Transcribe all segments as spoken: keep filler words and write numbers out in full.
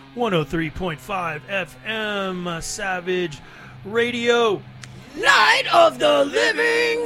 one oh three point five F M, Savage Radio. Night of the Living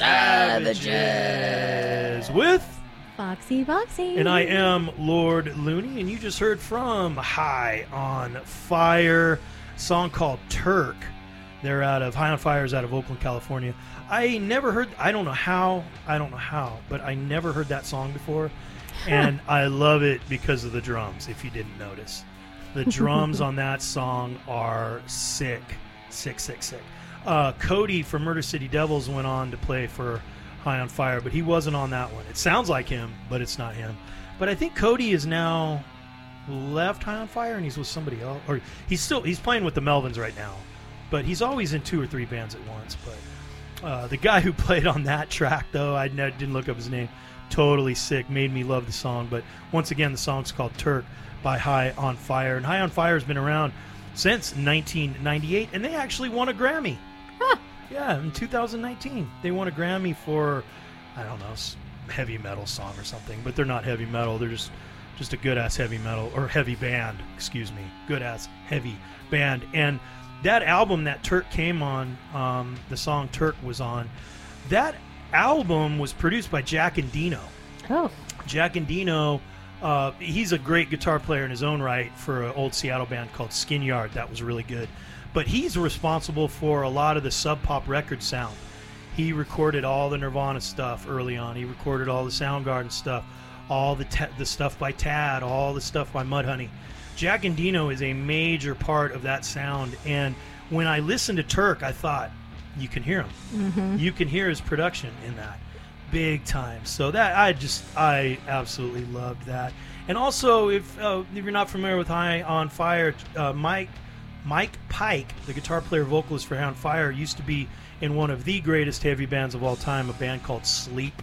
Savages. With Foxy Foxy. And I am Lord Looney, and you just heard from High on Fire, a song called Turk. They're out of, High on Fire is out of Oakland, California. I never heard, I don't know how, I don't know how, but I never heard that song before, and I love it because of the drums, if you didn't notice. The drums on that song are sick, sick, sick, sick. Uh, Cody from Murder City Devils went on to play for High on Fire, but he wasn't on that one. It sounds like him, but it's not him. But I think Cody is now left High on Fire, and he's with somebody else. Or he's still he's playing with the Melvins right now, but he's always in two or three bands at once. But uh, the guy who played on that track, though, I didn't look up his name. Totally sick, made me love the song. But once again, the song's called Turk by High on Fire, and High on Fire has been around since nineteen ninety-eight, and they actually won a Grammy. Huh. Yeah, in two thousand nineteen, they won a Grammy for, I don't know, heavy metal song or something. But they're not heavy metal. They're just, just a good-ass heavy metal, or heavy band, excuse me. Good-ass heavy band. And that album that Turk came on, um, the song Turk was on, that album was produced by Jack Endino. Oh. Jack Endino, uh, he's a great guitar player in his own right for an old Seattle band called Skin Yard. That was really good. But he's responsible for a lot of the Sub Pop record sound. He recorded all the Nirvana stuff early on. He recorded all the Soundgarden stuff, all the te- the stuff by Tad, all the stuff by Mudhoney. Jack Endino is a major part of that sound. And when I listened to Turk, I thought, you can hear him. Mm-hmm. You can hear his production in that. Big time. So that, I just, I absolutely loved that. And also, if, uh, if you're not familiar with High on Fire, uh, Mike... Mike Pike, the guitar player vocalist for High on Fire, used to be in one of the greatest heavy bands of all time, a band called Sleep.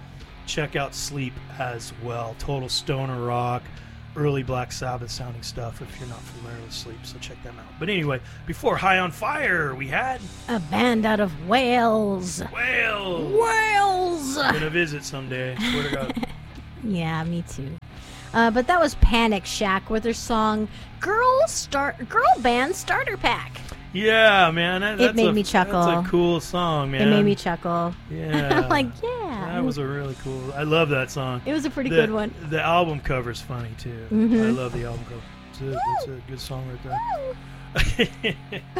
Check out Sleep as well. Total stoner rock, early Black Sabbath sounding stuff if you're not familiar with Sleep, so check them out. But anyway, before High on Fire, we had... a band out of Wales. Wales! Wales! I'm going to visit someday, swear to God. Yeah, me too. Uh, but that was Panic Shack with their song "Girl Start Girl Band Starter Pack." Yeah, man, that, It that's made a, me chuckle. That's a cool song, man. It made me chuckle. Yeah, I'm like, yeah, that was a really cool. I love that song. It was a pretty the, good one. The album cover's funny too. Mm-hmm. I love the album cover. It's a, it's a good song right there.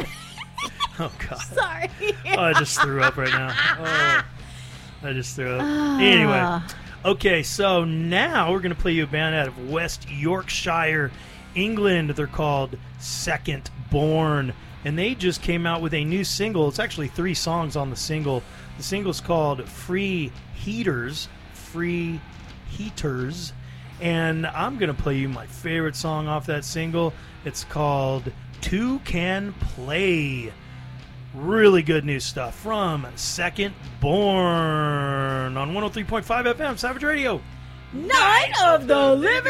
Oh God! Sorry. Oh, I just threw up right now. Oh, I just threw up. Anyway. Okay, so now we're going to play you a band out of West Yorkshire, England. They're called Second Born, and they just came out with a new single. It's actually three songs on the single. The single's called Free Heaters, Free Heaters, and I'm going to play you my favorite song off that single. It's called Two Can Play. Really good new stuff from Second Born on one oh three point five F M, Savage Radio. Night of the Living